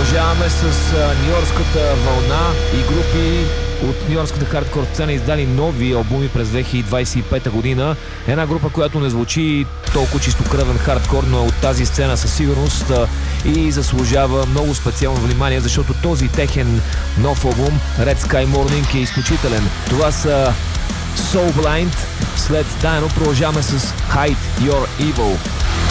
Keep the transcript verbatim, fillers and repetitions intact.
Продължаваме с нью-йоркската вълна и групи от нью-йоркската хардкор сцена издали нови албуми през две хиляди двадесет и пета година. Една група, която не звучи толкова чистокръвен хардкор, но от тази сцена със сигурност и заслужава много специално внимание, защото този техен нов албум Red Sky Morning е изключителен. Това са Soul Blind. След Dino продължаваме с Hide Your Evil.